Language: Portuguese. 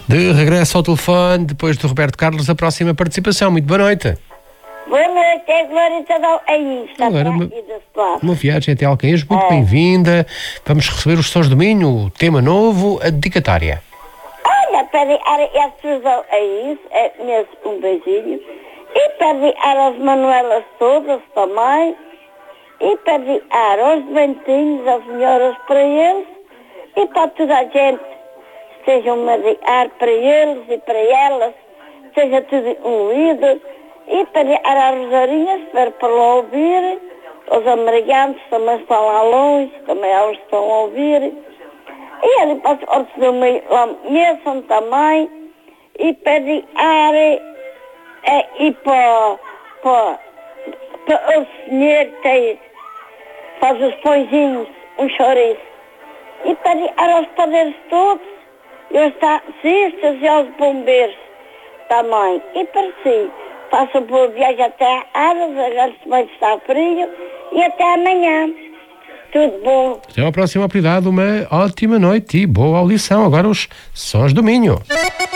De regresso ao telefone, depois do Roberto Carlos, a próxima participação. Muito boa noite. Boa noite, é Glória da Alcaíns. Está Agora, aqui desse lado. uma viagem até Alcaíns, muito bem-vinda. Vamos receber os Sons do Minho, tema novo, a dedicatória. Olha, para as pessoas da Alcaíns, mesmo um beijinho. E para as Manuelas todas também. E para aos doentinhos, as melhoras para eles. E para toda a gente, estejam a dedicar para eles e para elas. Seja tudo um líder. E para as Rosarinhas, para lá ouvir. Os americanos também estão lá longe, também eles estão a ouvir. E ali para os outros do meio, lá mesmo também. E para e para o senhor que faz os pãezinhos, um chouriço. E para os padeiros todos, e os taxistas e os bombeiros também. E para si, façam boa viagem até Aras, agora também está frio, e até amanhã. Tudo bom. Até à próxima oportunidade, uma ótima noite e boa audição. Agora os Sons do Minho.